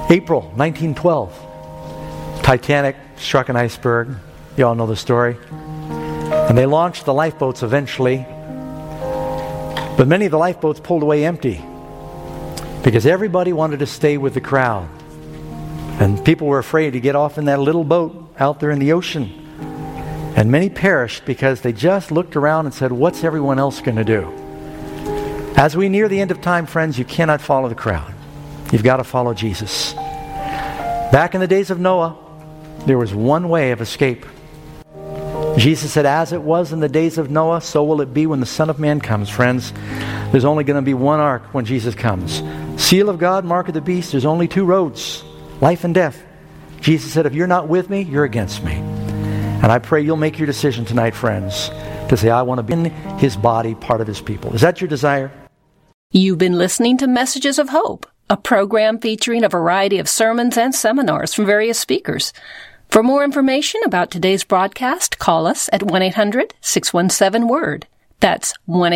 April 1912. Titanic struck an iceberg. You all know the story. And they launched the lifeboats eventually. But many of the lifeboats pulled away empty because everybody wanted to stay with the crowd. And people were afraid to get off in that little boat out there in the ocean. And many perished because they just looked around and said, what's everyone else going to do? As we near the end of time, friends, you cannot follow the crowd. You've got to follow Jesus. Back in the days of Noah, there was one way of escape. Jesus said, as it was in the days of Noah, so will it be when the Son of Man comes, friends. There's only going to be one ark when Jesus comes. Seal of God, mark of the beast, there's only two roads, life and death. Jesus said, if you're not with me, you're against me. And I pray you'll make your decision tonight, friends, to say, I want to be in His body, part of His people. Is that your desire? You've been listening to Messages of Hope, a program featuring a variety of sermons and seminars from various speakers. For more information about today's broadcast, call us at 1-800-617-WORD. That's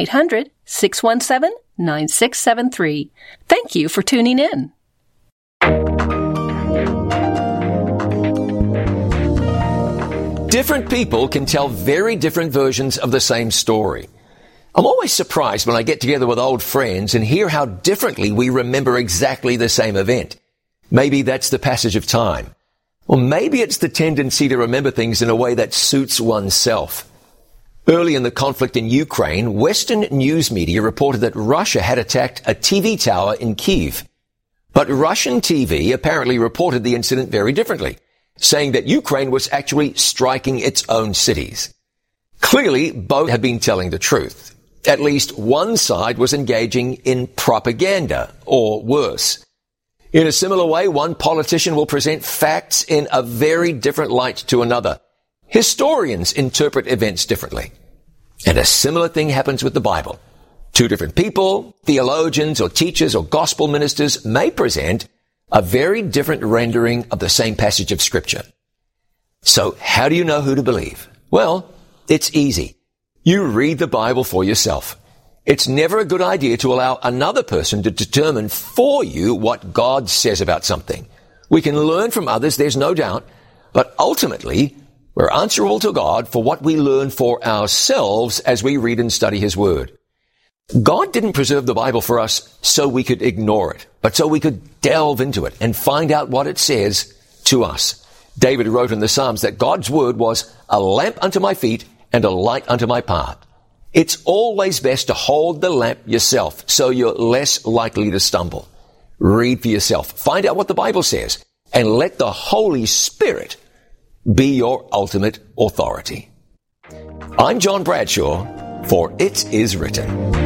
1-800-617-9673. Thank you for tuning in. Different people can tell very different versions of the same story. I'm always surprised when I get together with old friends and hear how differently we remember exactly the same event. Maybe that's the passage of time. Or maybe it's the tendency to remember things in a way that suits oneself. Early in the conflict in Ukraine, Western news media reported that Russia had attacked a TV tower in Kyiv. But Russian TV apparently reported the incident very differently, saying that Ukraine was actually striking its own cities. Clearly, both have been telling the truth. At least one side was engaging in propaganda, or worse. In a similar way, one politician will present facts in a very different light to another. Historians interpret events differently. And a similar thing happens with the Bible. Two different people, theologians or teachers or gospel ministers, may present a very different rendering of the same passage of Scripture. So how do you know who to believe? Well, it's easy. You read the Bible for yourself. It's never a good idea to allow another person to determine for you what God says about something. We can learn from others, there's no doubt, but ultimately, we're answerable to God for what we learn for ourselves as we read and study His Word. God didn't preserve the Bible for us so we could ignore it, but so we could delve into it and find out what it says to us. David wrote in the Psalms that God's Word was a lamp unto my feet and a light unto my path. It's always best to hold the lamp yourself so you're less likely to stumble. Read for yourself. Find out what the Bible says and let the Holy Spirit be your ultimate authority. I'm John Bradshaw for It Is Written.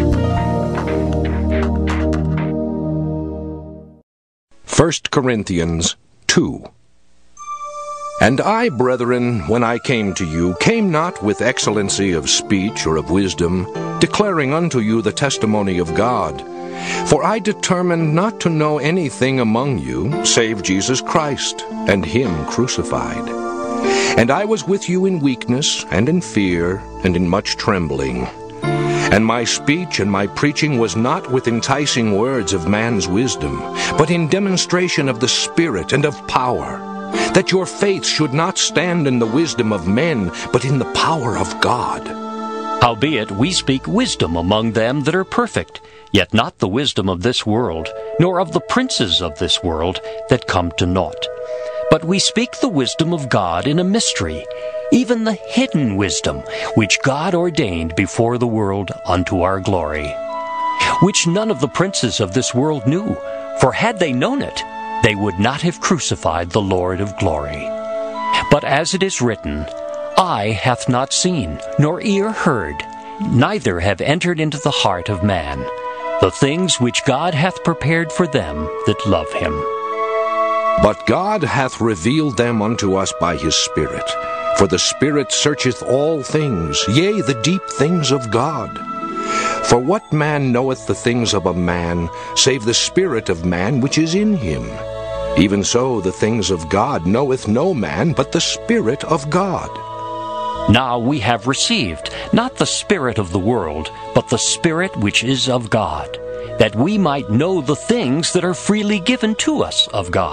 1 Corinthians 2. And I, brethren, when I came to you, came not with excellency of speech or of wisdom, declaring unto you the testimony of God. For I determined not to know anything among you, save Jesus Christ, and Him crucified. And I was with you in weakness, and in fear, and in much trembling. And my speech and my preaching was not with enticing words of man's wisdom, but in demonstration of the Spirit and of power, that your faith should not stand in the wisdom of men, but in the power of God. Howbeit we speak wisdom among them that are perfect, yet not the wisdom of this world, nor of the princes of this world that come to naught. But we speak the wisdom of God in a mystery, even the hidden wisdom, which God ordained before the world unto our glory, which none of the princes of this world knew, for had they known it, they would not have crucified the Lord of glory. But as it is written, Eye hath not seen, nor ear heard, neither have entered into the heart of man, the things which God hath prepared for them that love Him. But God hath revealed them unto us by His Spirit. For the Spirit searcheth all things, yea, the deep things of God. For what man knoweth the things of a man, save the spirit of man which is in him? Even so the things of God knoweth no man, but the Spirit of God. Now we have received not the spirit of the world, but the Spirit which is of God, that we might know the things that are freely given to us of God.